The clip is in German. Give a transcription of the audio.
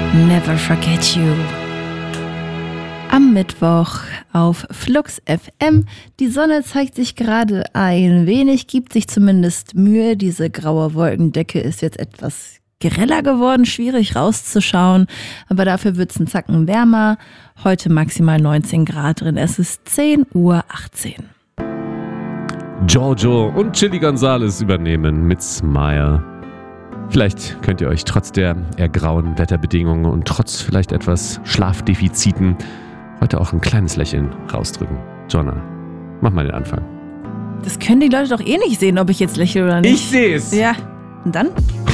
Never Forget You. Am Mittwoch auf Flux FM. Die Sonne zeigt sich gerade ein wenig, gibt sich zumindest Mühe. Diese graue Wolkendecke ist jetzt etwas greller geworden, schwierig rauszuschauen. Aber dafür wird es einen Zacken wärmer. Heute maximal 19 Grad drin. Es ist 10:18 Uhr. Giorgio und Chili Gonzales übernehmen mit Smile. Vielleicht könnt ihr euch trotz der eher grauen Wetterbedingungen und trotz vielleicht etwas Schlafdefiziten heute auch ein kleines Lächeln rausdrücken. Jonna, mach mal den Anfang. Das können die Leute doch eh nicht sehen, ob ich jetzt lächle oder nicht. Ich seh's! Ja, und dann?